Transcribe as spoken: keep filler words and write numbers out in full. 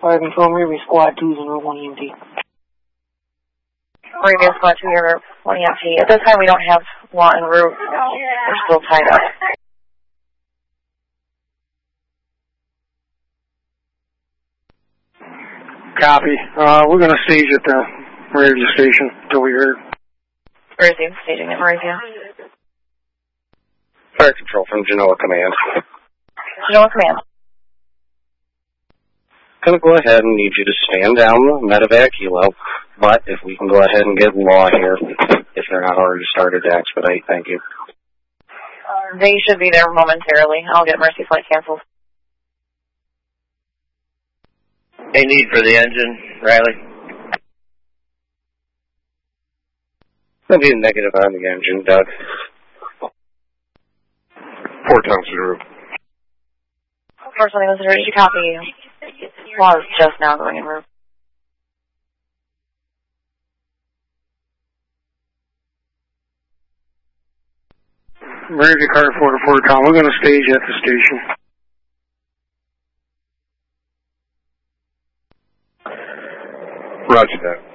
Fire Control, Marine Squad two is in Route one E M T. Marine Squad two, you're one E M T. At this time, we don't have law en route. We're still tied up. Copy. Uh, we're going to stage at the Moravia station until we hear. Where is he? Staging at Moravia. Fire Control from Genoa Command. Genoa Command. Going to go ahead and need you to stand down the medevac helo, but if we can go ahead and get law here, if they're not already started to expedite, thank you. Uh, they should be there momentarily. I'll get Mercy flight canceled. Any need for the engine, Riley? That'll be a negative on the engine, Doug. Four times zero. First one, did you copy? Law is just now going in route. Moravia Carter four to four Tom. We're going to stage at the station. Roger that.